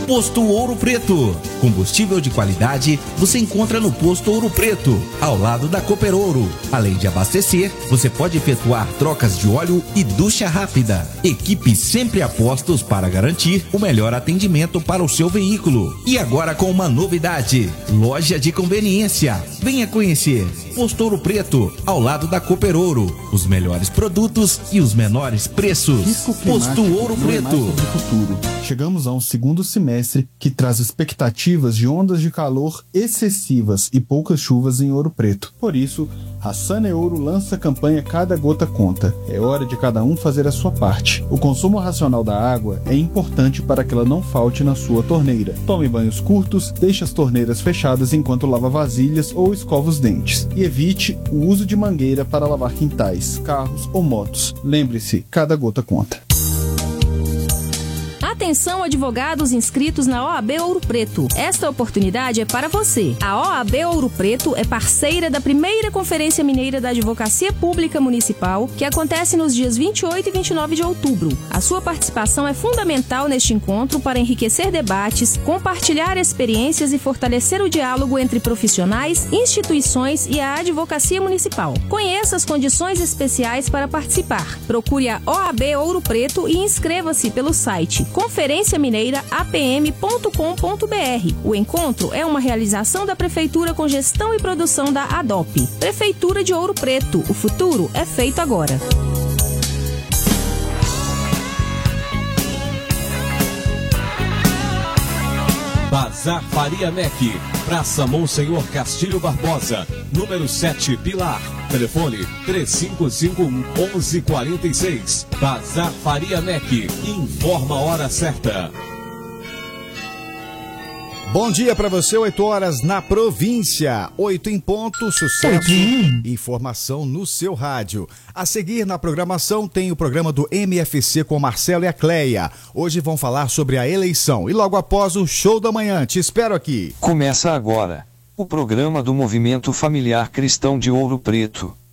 Posto Ouro Preto. Combustível de qualidade você encontra no Posto Ouro Preto, ao lado da Cooper Ouro. Além de abastecer, você pode efetuar trocas de óleo e ducha rápida. Equipe sempre a postos para garantir o melhor atendimento para o seu veículo. E agora com uma novidade: loja de conveniência. Venha conhecer Posto Ouro Preto, ao lado da Cooper Ouro. Os melhores produtos e os menores preços. Posto Ouro Preto. Chegamos a um segundo semestre que traz expectativas de ondas de calor excessivas e poucas chuvas em Ouro Preto. Por isso, a Saneouro lança a campanha Cada Gota Conta. É hora de cada um fazer a sua parte. O consumo racional da água é importante para que ela não falte na sua torneira. Tome banhos curtos, deixe as torneiras fechadas enquanto lava vasilhas ou escova os dentes. E evite o uso de mangueira para lavar quintais, carros ou motos. Lembre-se, cada gota conta. Atenção, advogados inscritos na OAB Ouro Preto. Esta oportunidade é para você. A OAB Ouro Preto é parceira da primeira Conferência Mineira da Advocacia Pública Municipal, que acontece nos dias 28 e 29 de outubro. A sua participação é fundamental neste encontro para enriquecer debates, compartilhar experiências e fortalecer o diálogo entre profissionais, instituições e a advocacia municipal. Conheça as condições especiais para participar. Procure a OAB Ouro Preto e inscreva-se pelo site conferenciamineiraapm.com.br. O encontro é uma realização da Prefeitura com gestão e produção da ADOP. Prefeitura de Ouro Preto. O futuro é feito agora. Bazar Faria Mec, Praça Monsenhor Castilho Barbosa, número 7, Pilar. Telefone 3551-1146. Bazar Faria Mec, informa a hora certa. Bom dia para você, 8 horas na província, 8 em ponto, sucesso, informação no seu rádio. A seguir na programação tem o programa do MFC com Marcelo e a Cleia. Hoje vão falar sobre a eleição e logo após o show da manhã, te espero aqui. Começa agora o programa do Movimento Familiar Cristão de Ouro Preto.